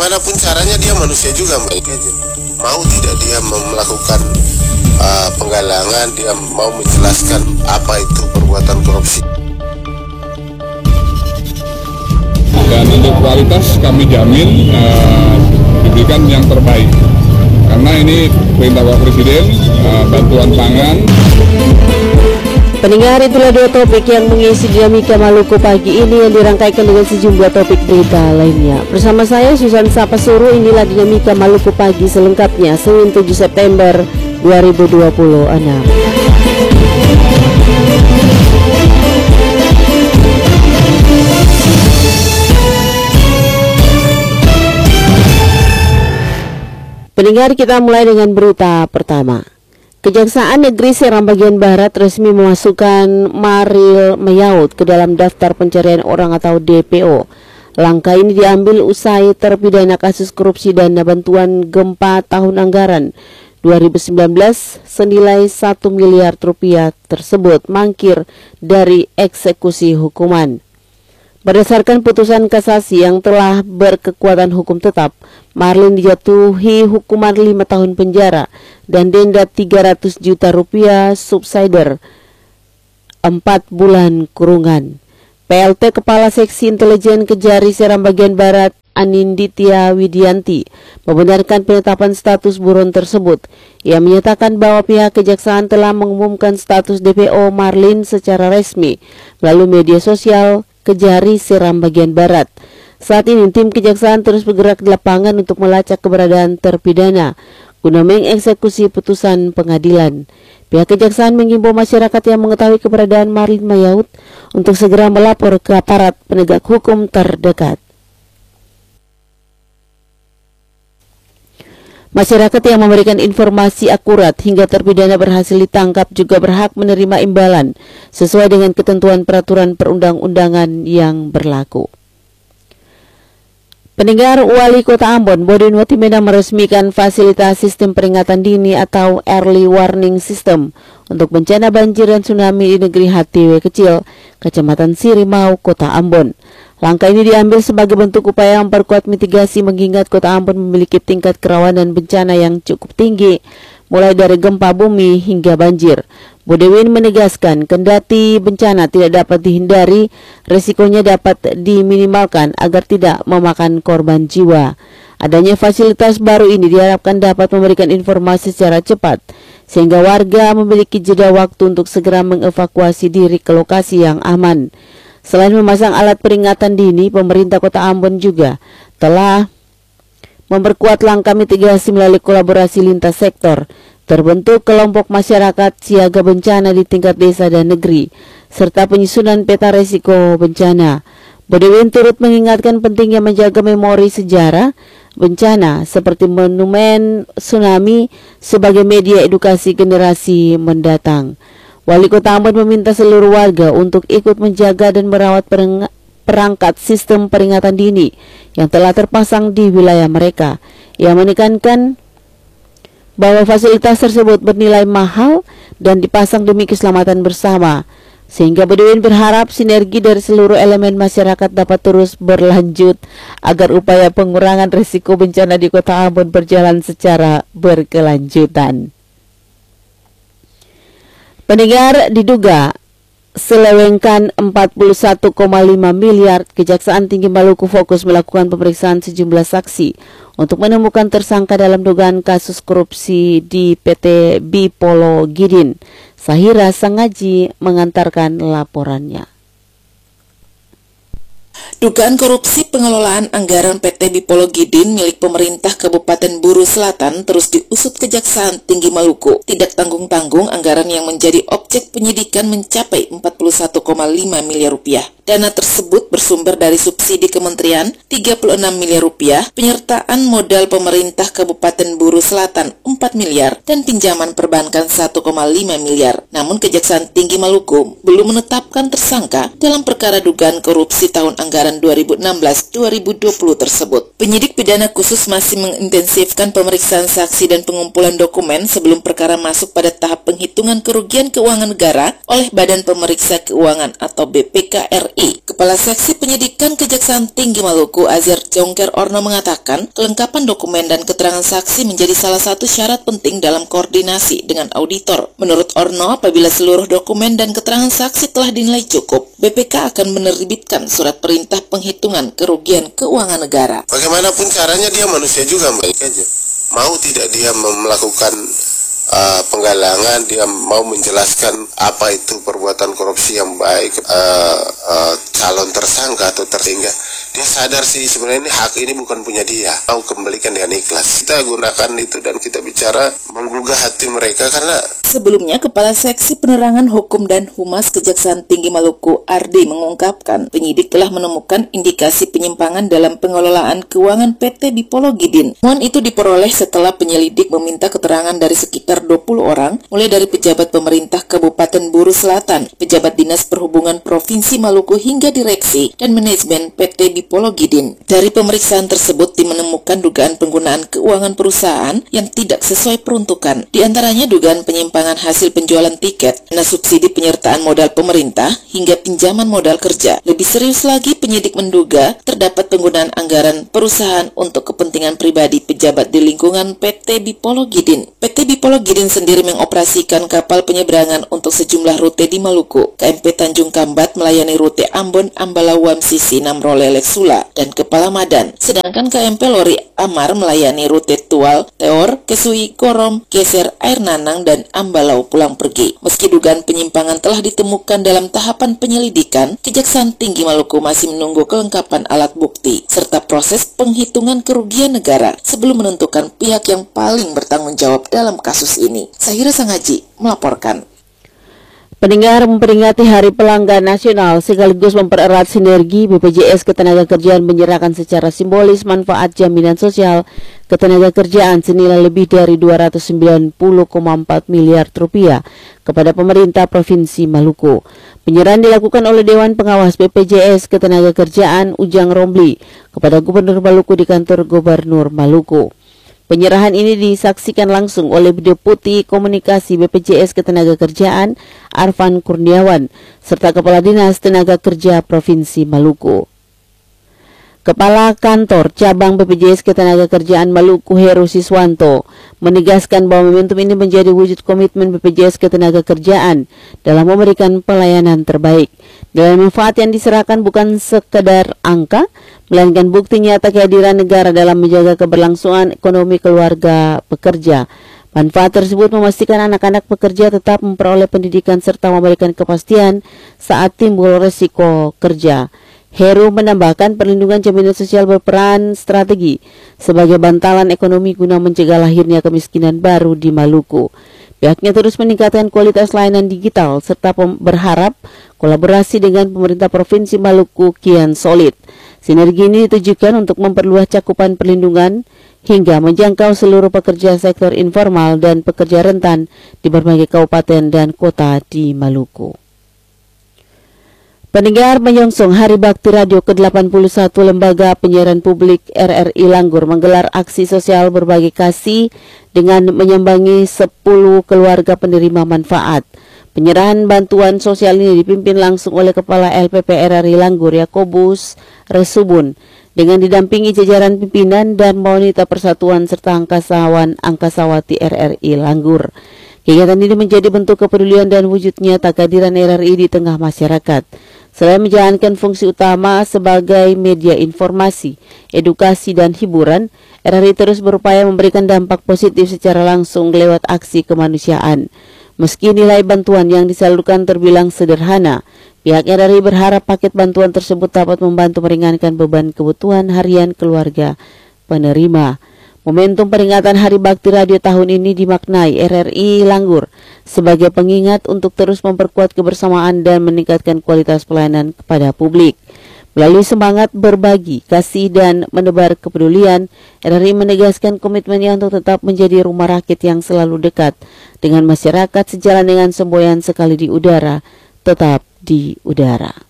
bagaimanapun caranya dia manusia juga, Mbak. Mau tidak dia melakukan penggalangan, dia mau menjelaskan apa itu perbuatan korupsi. Dan untuk kualitas kami jamin diberikan yang terbaik. Karena ini perintah Bapak Presiden, bantuan pangan. Pendengar, itulah dua topik yang mengisi dinamika Maluku pagi ini yang dirangkaikan dengan sejumlah topik berita lainnya. Bersama saya Susan Sapasuru, inilah dinamika Maluku pagi selengkapnya Senin 7 September 2026. Pendengar, kita mulai dengan berita pertama. Kejaksaan Negeri Seram bagian Barat resmi memasukkan Maril Mayaud ke dalam daftar pencarian orang atau DPO. Langkah ini diambil usai terpidana kasus korupsi dana bantuan gempa tahun anggaran 2019 senilai 1 miliar rupiah tersebut mangkir dari eksekusi hukuman. Berdasarkan putusan kasasi yang telah berkekuatan hukum tetap, Marlin dijatuhi hukuman 5 tahun penjara dan denda 300 juta rupiah subsidiar 4 bulan kurungan. PLT Kepala Seksi Intelijen Kejari Seram bagian Barat Aninditya Widianti membenarkan penetapan status buron tersebut. Ia menyatakan bahwa pihak kejaksaan telah mengumumkan status DPO Marlin secara resmi melalui media sosial Kejari Seram bagian Barat. Saat ini tim kejaksaan terus bergerak di lapangan untuk melacak keberadaan terpidana guna mengeksekusi putusan pengadilan. Pihak kejaksaan mengimbau masyarakat yang mengetahui keberadaan Marlin Mayaud untuk segera melapor ke aparat penegak hukum terdekat. Masyarakat yang memberikan informasi akurat hingga terpidana berhasil ditangkap juga berhak menerima imbalan sesuai dengan ketentuan peraturan perundang-undangan yang berlaku. Pendengar, Wali Kota Ambon, Bodin Watimena meresmikan fasilitas sistem peringatan dini atau Early Warning System untuk bencana banjir dan tsunami di negeri HTW Kecil, Kecamatan Sirimau, Kota Ambon. Langkah ini diambil sebagai bentuk upaya memperkuat mitigasi mengingat Kota Ambon memiliki tingkat kerawanan bencana yang cukup tinggi, mulai dari gempa bumi hingga banjir. Bodewin menegaskan, kendati bencana tidak dapat dihindari, resikonya dapat diminimalkan agar tidak memakan korban jiwa. Adanya fasilitas baru ini diharapkan dapat memberikan informasi secara cepat, sehingga warga memiliki jeda waktu untuk segera mengevakuasi diri ke lokasi yang aman. Selain memasang alat peringatan dini, pemerintah Kota Ambon juga telah memperkuat langkah mitigasi melalui kolaborasi lintas sektor. Terbentuk kelompok masyarakat siaga bencana di tingkat desa dan negeri, serta penyusunan peta resiko bencana. Bodewin turut mengingatkan pentingnya menjaga memori sejarah bencana seperti monumen tsunami sebagai media edukasi generasi mendatang. Wali Kota Ambon meminta seluruh warga untuk ikut menjaga dan merawat perangkat sistem peringatan dini yang telah terpasang di wilayah mereka. Ia menekankan bahwa fasilitas tersebut bernilai mahal dan dipasang demi keselamatan bersama, sehingga Bodewin berharap sinergi dari seluruh elemen masyarakat dapat terus berlanjut agar upaya pengurangan risiko bencana di Kota Ambon berjalan secara berkelanjutan. Pendengar, diduga selewengkan 41,5 miliar, Kejaksaan Tinggi Maluku fokus melakukan pemeriksaan sejumlah saksi untuk menemukan tersangka dalam dugaan kasus korupsi di PT Bipolo Gidin. Sahira Sangaji mengantarkan laporannya. Dugaan korupsi pengelolaan anggaran PT Bipolo Gidin milik pemerintah Kabupaten Buru Selatan terus diusut Kejaksaan Tinggi Maluku. Tidak tanggung-tanggung anggaran yang menjadi objek penyidikan mencapai 41,5 miliar rupiah. Dana tersebut bersumber dari subsidi kementerian 36 miliar rupiah, penyertaan modal pemerintah Kabupaten Buru Selatan 4 miliar, dan pinjaman perbankan 1,5 miliar. Namun Kejaksaan Tinggi Maluku belum menetapkan tersangka dalam perkara dugaan korupsi tahun anggaran 2016-2020 tersebut. Penyidik pidana khusus masih mengintensifkan pemeriksaan saksi dan pengumpulan dokumen sebelum perkara masuk pada tahap penghitungan kerugian keuangan negara oleh Badan Pemeriksa Keuangan atau BPKRI. Kepala Seksi Penyidikan Kejaksaan Tinggi Maluku, Azir Jongker Orno mengatakan, kelengkapan dokumen dan keterangan saksi menjadi salah satu syarat penting dalam koordinasi dengan auditor. Menurut Orno, apabila seluruh dokumen dan keterangan saksi telah dinilai cukup, BPK akan menerbitkan surat perintah penghitungan kerugian keuangan negara. Bagaimanapun caranya dia manusia juga, baik aja. Mau tidak dia melakukan penggalangan, dia mau menjelaskan apa itu perbuatan korupsi yang baik, calon tersangka atau tersangka, dia sadar sih sebenarnya ini hak ini bukan punya dia, mau kembalikan dengan ikhlas. Kita gunakan itu dan kita bicara menggugah hati mereka. Karena sebelumnya Kepala Seksi Penerangan Hukum dan Humas Kejaksaan Tinggi Maluku, Ardi, mengungkapkan penyidik telah menemukan indikasi penyimpangan dalam pengelolaan keuangan PT Bipolo Gidin. Temuan itu diperoleh setelah penyelidik meminta keterangan dari sekitar 20 orang, mulai dari pejabat pemerintah Kabupaten Buru Selatan, pejabat Dinas Perhubungan Provinsi Maluku hingga direksi dan manajemen PT Bipolo Gidin. Dari pemeriksaan tersebut menemukan dugaan penggunaan keuangan perusahaan yang tidak sesuai peruntukan. Di antaranya dugaan penyimpangan hasil penjualan tiket, dana subsidi penyertaan modal pemerintah, hingga pinjaman modal kerja. Lebih serius lagi, penyidik menduga terdapat penggunaan anggaran perusahaan untuk kepentingan pribadi pejabat di lingkungan PT Bipolo Gidin. PT Bipolo Gidin sendiri mengoperasikan kapal penyeberangan untuk sejumlah rute di Maluku. KMP Tanjung Kambat melayani rute Ambon, Ambalaw, Wamsisi, Namrole, Leksula, dan Kepala Madan. Sedangkan KMP Lori Amar melayani rute Tual, Teor, Kesui, Korom, Geser, Air Nanang, dan Ambalaw pulang pergi. Meski dugaan penyimpangan telah ditemukan dalam tahapan penyelidikan, Kejaksaan Tinggi Maluku masih menunggu kelengkapan alat bukti serta proses penghitungan kerugian negara sebelum menentukan pihak yang paling bertanggung jawab dalam kasus ini. Sahira Sangaji melaporkan. Pendengar, memperingati Hari Pelanggan Nasional sekaligus mempererat sinergi, BPJS Ketenagakerjaan menyerahkan secara simbolis manfaat jaminan sosial ketenagakerjaan senilai lebih dari 290,4 miliar rupiah kepada pemerintah Provinsi Maluku. Penyerahan dilakukan oleh Dewan Pengawas BPJS Ketenagakerjaan Ujang Romli kepada Gubernur Maluku di kantor Gubernur Maluku. Penyerahan ini disaksikan langsung oleh Deputi Komunikasi BPJS Ketenagakerjaan Arfan Kurniawan serta Kepala Dinas Tenaga Kerja Provinsi Maluku. Kepala Kantor Cabang BPJS Ketenagakerjaan Maluku Heru Siswanto menegaskan bahwa momentum ini menjadi wujud komitmen BPJS Ketenagakerjaan dalam memberikan pelayanan terbaik. Nilai manfaat yang diserahkan bukan sekedar angka, melainkan bukti nyata kehadiran negara dalam menjaga keberlangsungan ekonomi keluarga pekerja. Manfaat tersebut memastikan anak-anak pekerja tetap memperoleh pendidikan serta memberikan kepastian saat timbul resiko kerja. Heru menambahkan perlindungan jaminan sosial berperan strategi sebagai bantalan ekonomi guna mencegah lahirnya kemiskinan baru di Maluku. Pihaknya terus meningkatkan kualitas layanan digital serta berharap kolaborasi dengan pemerintah Provinsi Maluku kian solid. Sinergi ini ditujukan untuk memperluas cakupan perlindungan hingga menjangkau seluruh pekerja sektor informal dan pekerja rentan di berbagai kabupaten dan kota di Maluku. Pendengar, menyongsong Hari Bakti Radio ke-81, Lembaga Penyiaran Publik RRI Langgur menggelar aksi sosial berbagi kasih dengan menyambangi 10 keluarga penerima manfaat. Penyerahan bantuan sosial ini dipimpin langsung oleh Kepala LPP RRI Langgur Yakobus Resubun dengan didampingi jajaran pimpinan dan wanita persatuan serta angkasawan angkasawati RRI Langgur. Kegiatan ini menjadi bentuk kepedulian dan wujud nyata kehadiran RRI di tengah masyarakat. Selain menjalankan fungsi utama sebagai media informasi, edukasi, dan hiburan, RRI terus berupaya memberikan dampak positif secara langsung lewat aksi kemanusiaan. Meski nilai bantuan yang disalurkan terbilang sederhana, pihak RRI berharap paket bantuan tersebut dapat membantu meringankan beban kebutuhan harian keluarga penerima. Momentum peringatan Hari Bakti Radio tahun ini dimaknai RRI Langgur sebagai pengingat untuk terus memperkuat kebersamaan dan meningkatkan kualitas pelayanan kepada publik. Melalui semangat berbagi, kasih, dan menebar kepedulian, RRI menegaskan komitmennya untuk tetap menjadi rumah rakyat yang selalu dekat dengan masyarakat sejalan dengan semboyan sekali di udara, tetap di udara.